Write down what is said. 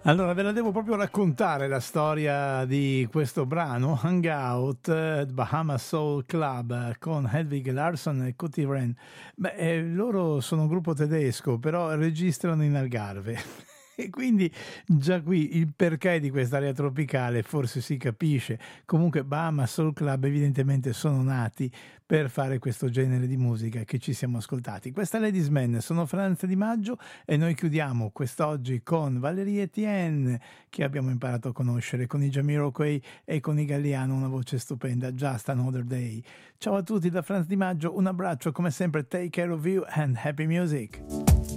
Allora, ve la devo proprio raccontare la storia di questo brano, Hangout, Bahama Soul Club, con Hedwig Larsson e Cutie Wren. Beh, loro sono un gruppo tedesco, però registrano in Algarve. E quindi già qui il perché di quest'area tropicale forse si capisce. Comunque Bahama Soul Club evidentemente sono nati per fare questo genere di musica che ci siamo ascoltati. Questa è Ladies Man, sono Franz Di Maggio e noi chiudiamo quest'oggi con Valérie Etienne, che abbiamo imparato a conoscere, con i Jamiroquai e con i Galliano, una voce stupenda, Just Another Day. Ciao a tutti da Franz Di Maggio, un abbraccio, come sempre, take care of you and happy music.